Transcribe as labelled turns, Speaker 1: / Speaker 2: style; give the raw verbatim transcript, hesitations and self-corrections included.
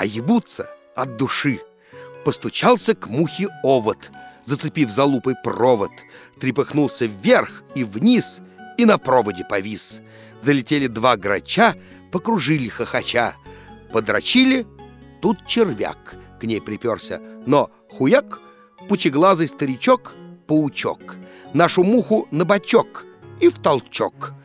Speaker 1: а ебутся от души. Постучался к мухе овод, зацепив за лупой провод, трепыхнулся вверх и вниз и на проводе повис. Залетели два грача, покружили хохоча, подрочили, тут червяк к ней приперся, но хуяк, пучеглазый старичок, паучок, нашу муху на бочок и в толчок.